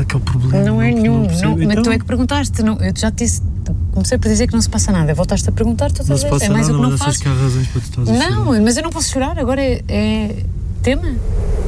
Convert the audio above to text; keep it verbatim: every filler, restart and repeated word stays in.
é que é o problema? Não é nenhum, não percebo. não, mas Então, tu é que perguntaste, não, eu já te disse, comecei por dizer que não se passa nada, voltaste a perguntar, tu não estás se a passa é mais nada, o que não mas achas faço. que há razões para tu estás a chorar? Não, mas eu não posso chorar, agora é, é tema.